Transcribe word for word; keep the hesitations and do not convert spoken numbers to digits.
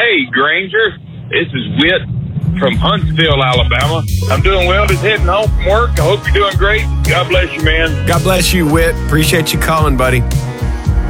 Hey, Granger, this is Whit from Huntsville, Alabama. I'm doing well, just heading home from work. I hope you're doing great. God bless you, man. God bless you, Whit. Appreciate you calling, buddy.